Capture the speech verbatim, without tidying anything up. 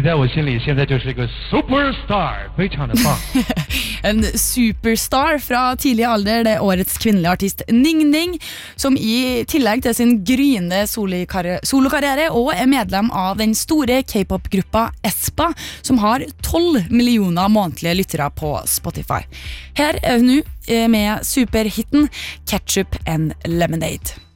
在我心里现在就是一个 superstar 非常的棒 En superstar fra tidlig alder, det er årets kvinnelige artist Ning Ning, som i tillegg til sin gryende solokarriere og er medlem av den store K-pop-gruppa aespa, som har tolv millioner månedlige lyttere på Spotify. Her er hun nå med superhitten Ketchup and Lemonade.